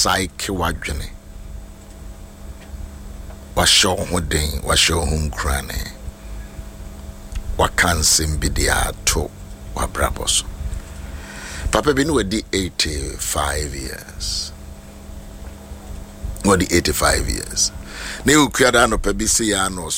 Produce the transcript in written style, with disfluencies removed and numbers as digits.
psyche wadwene wa show ho den wa show ho nkrane wa kansim bidia to wa brabos papa bi no di 85 years what the 85 years ne ukuada no pa bi se ya no